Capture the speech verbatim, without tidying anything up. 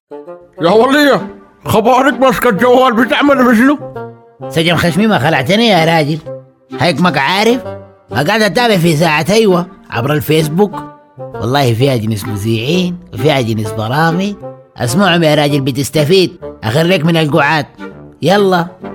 يا ولية، خبرك ماسكة الجوال بتعمل بشنو؟ سجن خشمي ما خلعتني يا راجل. هيك عارف قاعد اتابع في ساعة ايوه عبر الفيسبوك. والله فيها جنس مذيعين وفيها جنس برامج. اسمعهم يا راجل بتستفيد. اخريك من القعاد. يلا.